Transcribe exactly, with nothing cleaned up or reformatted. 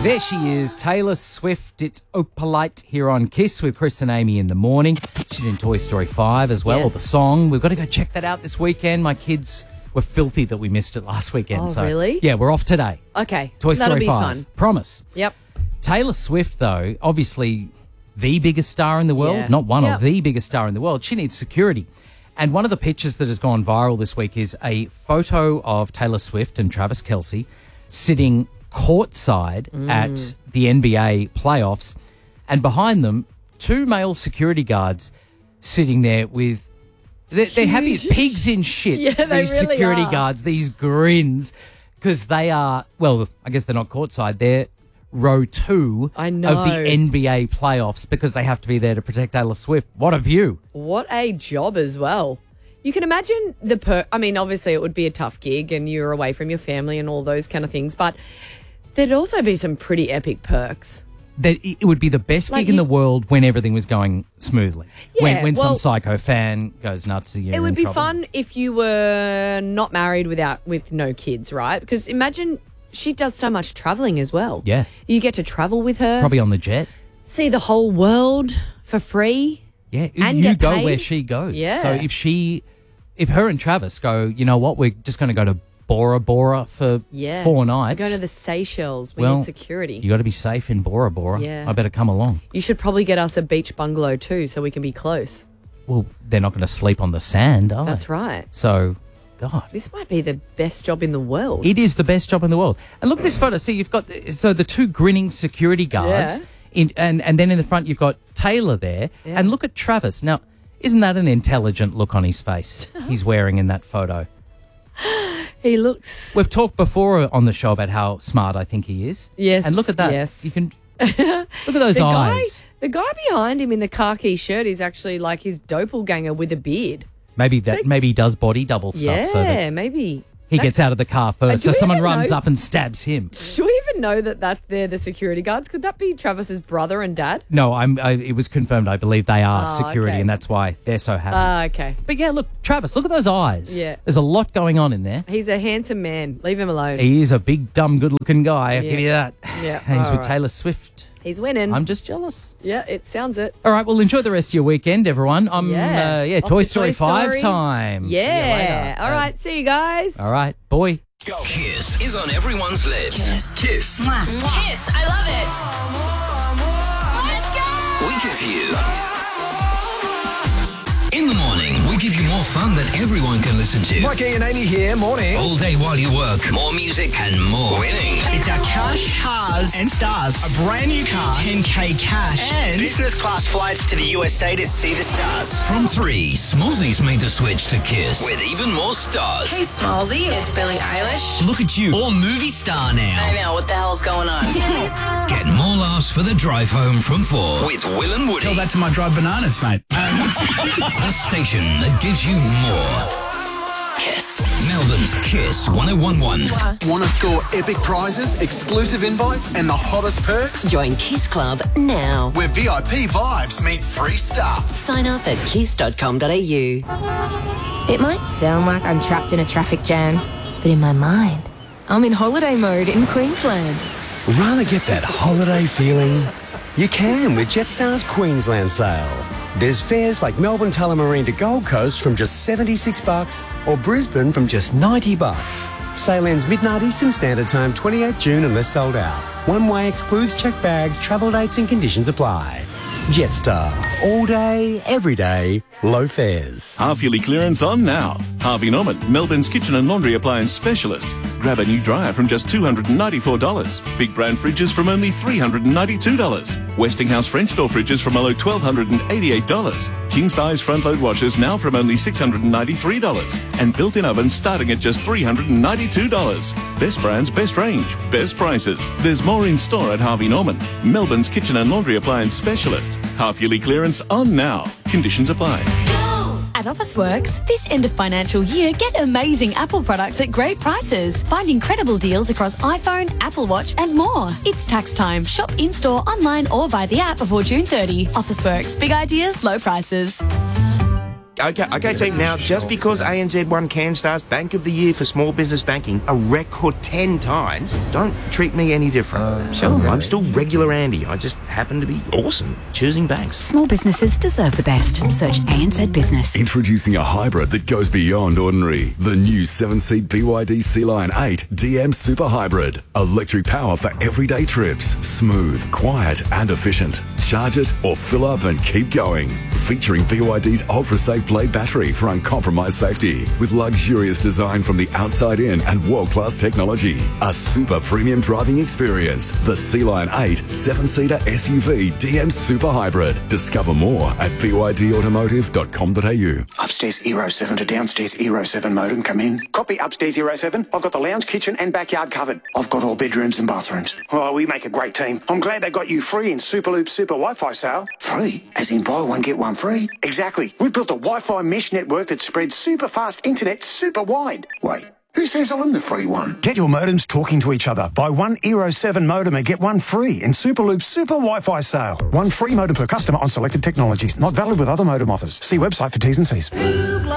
There she is, Taylor Swift. It's Opalite here on Kiss with Chris and Amy in the morning. She's in Toy Story five as well, Yes. or the song. We've got to go check that out this weekend. My kids were filthy that we missed it last weekend. Oh, so, really? Yeah, we're off today. Okay. Toy That'll Story be five. fun. Promise. Yep. Taylor Swift, though, obviously the biggest star in the world. Yeah. Not one Yep. of the biggest star in the world. She needs security. And one of the pictures that has gone viral this week is a photo of Taylor Swift and Travis Kelce sitting courtside Mm. at the N B A playoffs. And behind them, two male security guards sitting there with... They're, they're happy as pigs in shit, Yeah, they these really security are. guards, these grins, because they are... Well, I guess they're not courtside. They're row two I of know. the N B A playoffs because they have to be there to protect Taylor Swift. What a view. What a job as well. You can imagine the per. I mean, obviously it would be a tough gig and you're away from your family and all those kind of things, but there'd also be some pretty epic perks. That it would be the best Like gig in you- the world when everything was going smoothly. when Yeah, when some well- psycho fan goes nuts, you're It would in be trouble. fun if you were not married without with no kids, right? Because imagine she does so much traveling as well. Yeah. You get to travel with her, Probably on the jet. see the whole world for free. Yeah, And you get go paid. where she goes. Yeah. So if she, if her and Travis go, you know what, we're just going to go to Bora Bora for Yeah. four nights. Go to the Seychelles. We well, need security. You got to be safe in Bora Bora. Yeah. I better come along. You should probably get us a beach bungalow too, so we can be close. Well, they're not going to sleep on the sand, are That's they? right. So, God. This might be the best job in the world. It is the best job in the world. And look at this photo. See, you've got the, so the two grinning security guards, Yeah. in, and and then in the front you've got Taylor there, Yeah. and look at Travis. Now, isn't that an intelligent look on his face he's wearing in that photo? He looks. We've talked before on the show about how smart I think he is. Yes, and look at that. yes. You can look at those The guy, eyes. the guy behind him in the khaki shirt is actually like his doppelganger with a beard. Maybe that. Maybe he does body double stuff yeah, so that maybe. he That's- gets out of the car first, do so we someone even runs know- up and stabs him. Do we even know that, that they're the security guards? Could that be Travis's brother and dad? No, I'm. I, it was confirmed. I believe they are Oh, security, okay. and that's why they're so happy. Ah, okay. But yeah, look, Travis, look at those eyes. Yeah. There's a lot going on in there. He's a handsome man. Leave him alone. He is a big, dumb, good-looking guy. I'll Yeah. give you that. Yeah, And he's all with right. Taylor Swift. He's winning. I'm just jealous. yeah, it sounds it. All right, well, enjoy the rest of your weekend, everyone. I'm, Yeah. uh, yeah, Off Toy to Story Toy five Story. time. See you Yeah. later. All Uh, right. See you guys. All right, boy. Kiss is on everyone's lips. Kiss. Kiss. Kiss, I love it. Let's go! We give you. In the morning, we give you more fun that everyone can listen to. Mikey and Amy here, morning. All day while you work. More music and more winning. It's our cash, cars, and stars. A brand new car, ten K cash, and business class flights to the U S A to see the stars. From three, Smallsy's made the switch to Kiss with even more stars. Hey, Smallsy, it's Billie Eilish. Look at you, all movie star now. I know, what the hell's going on? Get more laughs for the drive home from four with Will and Woody. Tell that to my dried bananas, mate. The station that gives you more. Kiss. Melbourne's Kiss one oh one one. Want to score epic prizes, exclusive invites, and the hottest perks? Join Kiss Club now. Where V I P vibes meet free stuff. Sign up at kiss dot com dot a u. It might sound like I'm trapped in a traffic jam, but in my mind, I'm in holiday mode in Queensland. Rather get that holiday feeling? You can with Jetstar's Queensland sale. There's fares like Melbourne Tullamarine to Gold Coast from just seventy-six bucks or Brisbane from just ninety bucks. Sale ends midnight Eastern Standard Time, twenty-eighth June unless sold out. One way excludes checked bags, travel dates and conditions apply. Jetstar. All day, every day, low fares. Half-yearly clearance on now. Harvey Norman, Melbourne's kitchen and laundry appliance specialist. Grab a new dryer from just two hundred ninety-four dollars. Big brand fridges from only three hundred ninety-two dollars. Westinghouse French door fridges from only one thousand two hundred eighty-eight dollars. King-size front-load washers now from only six hundred ninety-three dollars. And built-in ovens starting at just three hundred ninety-two dollars. Best brands, best range, best prices. There's more in store at Harvey Norman, Melbourne's kitchen and laundry appliance specialist. Half-yearly clearance on now. Conditions apply. At Officeworks, this end of financial year, get amazing Apple products at great prices. Find incredible deals across iPhone, Apple Watch and more. It's tax time. Shop in-store, online or via the app before June thirtieth. Officeworks. Big ideas, low prices. Okay, okay, team. Now, just because A N Z won CanStar's Bank of the Year for Small Business Banking a record ten times, don't treat me any different. Uh, sure. I'm still regular Andy. I just happen to be awesome choosing banks. Small businesses deserve the best. Search A N Z Business. Introducing a hybrid that goes beyond ordinary. The new seven-seat B Y D Sea Lion eight D M Super Hybrid. Electric power for everyday trips. Smooth, quiet and efficient. Charge it or fill up and keep going. Featuring B Y D's ultra-safe blade battery for uncompromised safety, with luxurious design from the outside in and world-class technology. A super premium driving experience. The Sea Lion eight seven-seater S U V D M Super Hybrid. Discover more at b y d automotive dot com dot a u. Upstairs Eero seven to downstairs Eero seven modem, come in. Copy upstairs Eero seven. I've got the lounge, kitchen and backyard covered. I've got all bedrooms and bathrooms. Oh, we make a great team. I'm glad they got you free in Superloop Super Wi-Fi sale. Free? As in buy one get one free? Exactly. We built a Wi-Fi mesh network that spreads super fast internet super wide. Wait, who says I'm the free one? Get your modems talking to each other. Buy one Eero seven modem and get one free in Superloop Super Wi-Fi sale. One free modem per customer on selected technologies. Not valid with other modem offers. See website for T's and C's.